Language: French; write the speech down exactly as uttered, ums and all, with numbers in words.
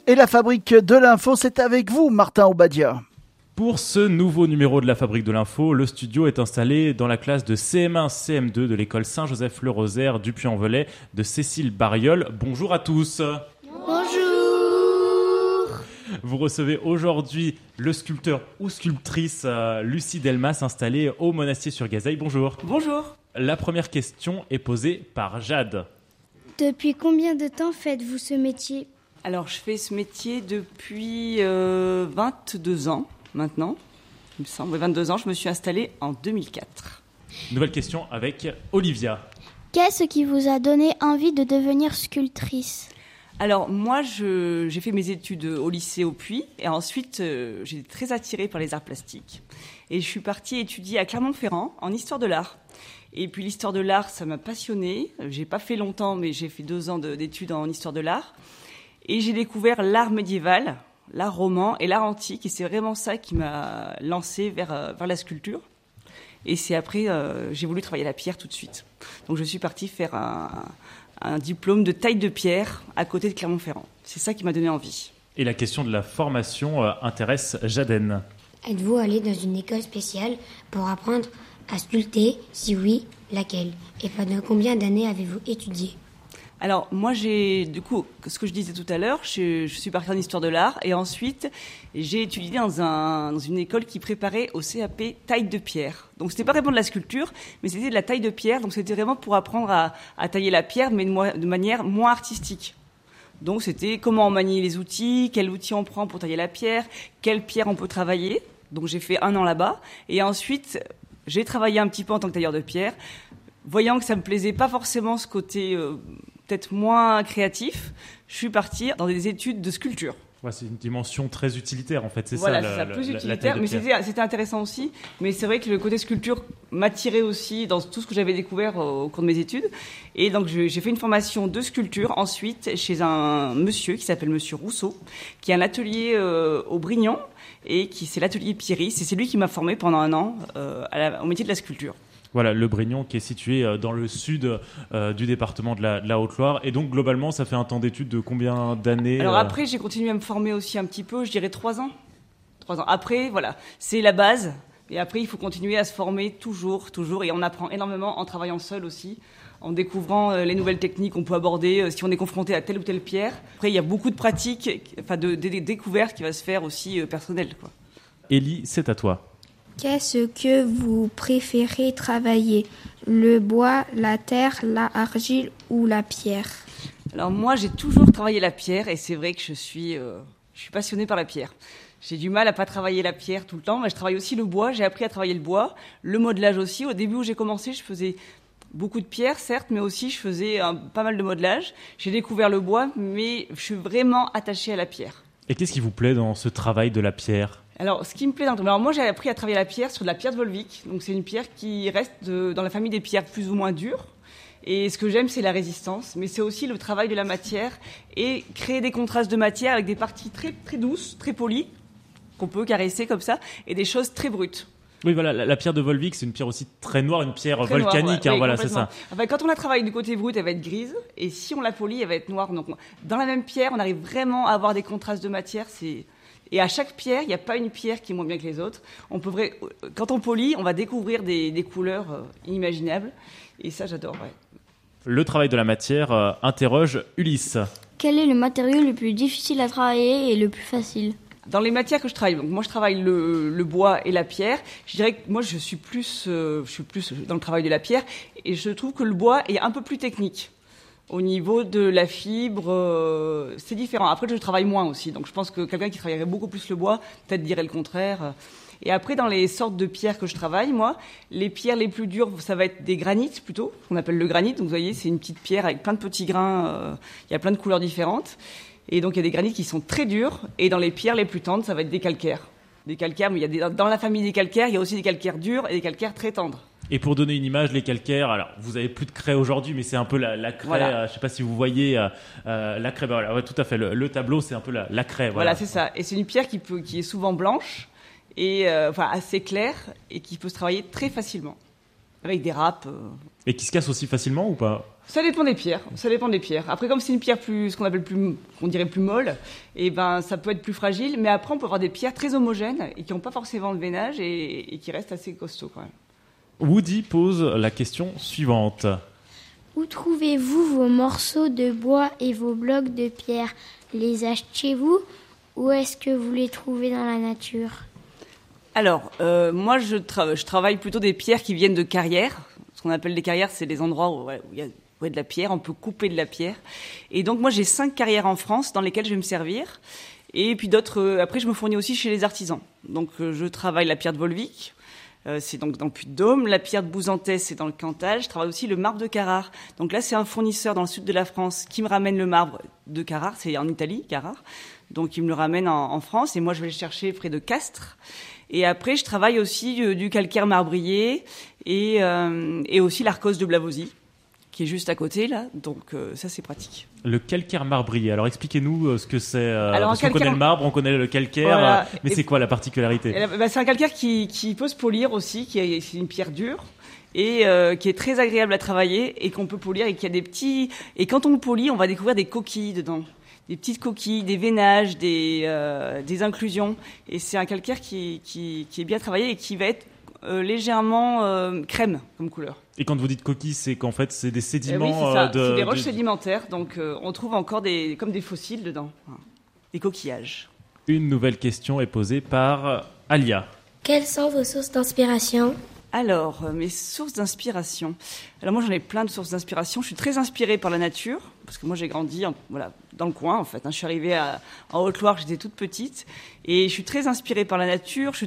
Et la fabrique de l'info, c'est avec vous, Martin Obadia. Pour ce nouveau numéro de la Fabrique de l'Info, le studio est installé dans la classe de C M un C M deux de l'école Saint-Joseph-le-Rosaire du Puy-en-Velay de Cécile Bariol. Bonjour à tous. Bonjour. Vous recevez aujourd'hui le sculpteur ou sculptrice euh, Lucie Delmas installée au Monastier-sur-Gazeille. Bonjour. Bonjour. La première question est posée par Jade. Depuis combien de temps faites-vous ce métier ? Alors, je fais ce métier depuis euh, vingt-deux ans maintenant. Il me semble, vingt-deux ans. Je me suis installée en deux mille quatre. Nouvelle question avec Olivia. Qu'est-ce qui vous a donné envie de devenir sculptrice ? Alors, moi, je, j'ai fait mes études au lycée au Puy. Et ensuite, euh, j'ai été très attirée par les arts plastiques. Et je suis partie étudier à Clermont-Ferrand en histoire de l'art. Et puis, l'histoire de l'art, ça m'a passionnée. J'ai pas fait longtemps, mais j'ai fait deux ans de, d'études en histoire de l'art. Et j'ai découvert l'art médiéval, l'art roman et l'art antique. Et c'est vraiment ça qui m'a lancée vers, euh, vers la sculpture. Et c'est après, euh, j'ai voulu travailler la pierre tout de suite. Donc je suis partie faire un, un diplôme de taille de pierre à côté de Clermont-Ferrand. C'est ça qui m'a donné envie. Et la question de la formation euh, intéresse Jaden. Êtes-vous allé dans une école spéciale pour apprendre à sculpter ? Si oui, laquelle ? Et pendant combien d'années avez-vous étudié ? Alors, moi, j'ai, du coup, ce que je disais tout à l'heure, je, je suis partie en histoire de l'art et ensuite, j'ai étudié dans, un, dans une école qui préparait au C A P taille de pierre. Donc, c'était pas vraiment de la sculpture, mais c'était de la taille de pierre. Donc, c'était vraiment pour apprendre à, à tailler la pierre, mais de, mo- de manière moins artistique. Donc, c'était comment on manie les outils, quel outil on prend pour tailler la pierre, quelle pierre on peut travailler. Donc, j'ai fait un an là-bas. Et ensuite, j'ai travaillé un petit peu en tant que tailleur de pierre, voyant que ça me plaisait pas forcément ce côté... Euh, peut-être moins créatif, je suis partie dans des études de sculpture. Ouais, c'est une dimension très utilitaire en fait, c'est voilà, ça. Voilà, c'est ça, la, plus la, utilitaire, la mais c'était, c'était intéressant aussi. Mais c'est vrai que le côté sculpture m'attirait aussi dans tout ce que j'avais découvert au cours de mes études. Et donc j'ai fait une formation de sculpture ensuite chez un monsieur qui s'appelle Monsieur Rousseau, qui a un atelier euh, au Brignon et qui c'est l'atelier Pieris. Et c'est lui qui m'a formée pendant un an euh, à la, au métier de la sculpture. Voilà, le Brignon qui est situé dans le sud euh, du département de la, de la Haute-Loire. Et donc, globalement, ça fait un temps d'études de combien d'années ? Alors après, j'ai continué à me former aussi un petit peu, je dirais trois ans. Trois ans. Après, voilà, c'est la base. Et après, il faut continuer à se former toujours, toujours. Et on apprend énormément en travaillant seul aussi, en découvrant euh, les nouvelles techniques qu'on peut aborder euh, si on est confronté à telle ou telle pierre. Après, il y a beaucoup de pratiques, enfin de, de, de découvertes qui va se faire aussi euh, personnelles, quoi. Élie, c'est à toi. Qu'est-ce que vous préférez travailler ? Le bois, la terre, la argile ou la pierre ? Alors moi, j'ai toujours travaillé la pierre et c'est vrai que je suis, euh, je suis passionnée par la pierre. J'ai du mal à pas travailler la pierre tout le temps, mais je travaille aussi le bois. J'ai appris à travailler le bois, le modelage aussi. Au début où j'ai commencé, je faisais beaucoup de pierres, certes, mais aussi je faisais un, pas mal de modelage. J'ai découvert le bois, mais je suis vraiment attachée à la pierre. Et qu'est-ce qui vous plaît dans ce travail de la pierre ? Alors, ce qui me plaît dans le... Alors, moi, j'ai appris à travailler la pierre sur de la pierre de Volvic. Donc, c'est une pierre qui reste de... dans la famille des pierres plus ou moins dures. Et ce que j'aime, c'est la résistance. Mais c'est aussi le travail de la matière et créer des contrastes de matière avec des parties très, très douces, très polies, qu'on peut caresser comme ça, et des choses très brutes. Oui, voilà, la, la pierre de Volvic, c'est une pierre aussi très noire, une pierre très volcanique. Noire, ouais, hein, oui, voilà, c'est ça. Enfin, quand on la travaille du côté brut, elle va être grise. Et si on la polie, elle va être noire. Donc, dans la même pierre, on arrive vraiment à avoir des contrastes de matière. C'est... Et à chaque pierre, il n'y a pas une pierre qui est moins bien que les autres. On peut vrai... Quand on polit, on va découvrir des, des couleurs euh, inimaginables. Et ça, j'adore. Ouais. Le travail de la matière euh, interroge Ulysse. Quel est le matériau le plus difficile à travailler et le plus facile ? Dans les matières que je travaille, donc moi je travaille le, le bois et la pierre. Je dirais que moi je suis plus, euh, je suis plus dans le travail de la pierre. Et je trouve que le bois est un peu plus technique. Au niveau de la fibre, euh, c'est différent. Après, je travaille moins aussi. Donc, je pense que quelqu'un qui travaillerait beaucoup plus le bois, peut-être dirait le contraire. Et après, dans les sortes de pierres que je travaille, moi, les pierres les plus dures, ça va être des granites plutôt, qu'on appelle le granit. Donc, vous voyez, c'est une petite pierre avec plein de petits grains. Euh, il y a plein de couleurs différentes. Et donc, il y a des granites qui sont très durs. Et dans les pierres les plus tendres, ça va être des calcaires. Des calcaires, mais il y a des, dans la famille des calcaires, il y a aussi des calcaires durs et des calcaires très tendres. Et pour donner une image, les calcaires, alors vous avez plus de craie aujourd'hui, mais c'est un peu la, la craie. Voilà. Euh, je sais pas si vous voyez euh, euh, la craie. Ben voilà, ouais, tout à fait. Le, le tableau, c'est un peu la, la craie. Voilà. Voilà, c'est ça. Et c'est une pierre qui peut, qui est souvent blanche et euh, enfin assez claire et qui peut se travailler très facilement avec des râpes. Euh... Et qui se casse aussi facilement ou pas ? Ça dépend des pierres. Ça dépend des pierres. Après, comme c'est une pierre plus, ce qu'on appelle plus, on dirait plus molle, et ben, ça peut être plus fragile. Mais après, on peut avoir des pierres très homogènes et qui n'ont pas forcément de veinage et, et qui restent assez costauds quand même. Woody pose la question suivante. Où trouvez-vous vos morceaux de bois et vos blocs de pierre? Les achetez-vous ou est-ce que vous les trouvez dans la nature? Alors, euh, moi, je, tra- je travaille plutôt des pierres qui viennent de carrières. Ce qu'on appelle des carrières, c'est des endroits où ouais, où il y a ouais, de la pierre, on peut couper de la pierre. Et donc, moi, j'ai cinq carrières en France dans lesquelles je vais me servir. Et puis d'autres, euh, après, je me fournis aussi chez les artisans. Donc, euh, je travaille la pierre de Volvic. Euh, c'est donc dans le Puy-de-Dôme. La pierre de Bouzantès, c'est dans le Cantal. Je travaille aussi le marbre de Carrare. Donc là, c'est un fournisseur dans le sud de la France qui me ramène le marbre de Carrare. C'est en Italie, Carrare. Donc, il me le ramène en, en France. Et moi, je vais le chercher près de Castres. Et après, je travaille aussi euh, du calcaire marbrier et, euh, et aussi l'Arcos de Blavozy, qui est juste à côté, là. Donc, euh, ça, c'est pratique. Le calcaire marbrier. Alors, expliquez-nous euh, ce que c'est. Euh, Alors, parce un qu'on connaît calcaire- le marbre, on connaît le calcaire. Voilà. euh, mais Et- c'est quoi la particularité? Et là, bah, c'est un calcaire qui, qui peut se polir aussi, qui est, c'est une pierre dure et euh, qui est très agréable à travailler et qu'on peut polir et qui a des petits. Et quand on le polit, on va découvrir des coquilles dedans, des petites coquilles, des veinages, des euh, des inclusions. Et c'est un calcaire qui qui, qui est bien travaillé et qui va être euh, légèrement euh, crème comme couleur. Et quand vous dites coquille, c'est qu'en fait, c'est des Euh, sédiments oui, c'est ça. euh, de. C'est des roches de- sédimentaires, donc euh, on trouve encore des comme des fossiles dedans, Voilà. Des coquillages. Une nouvelle question est posée par Alia. Quelles sont vos sources d'inspiration? Alors, euh, mes sources d'inspiration. Alors moi, j'en ai plein de sources d'inspiration. Je suis très inspirée par la nature, parce que moi, j'ai grandi en- voilà, dans le coin, en fait. hein. Je suis arrivée à- en Haute-Loire, j'étais toute petite. Et je suis très inspirée par la nature. Je suis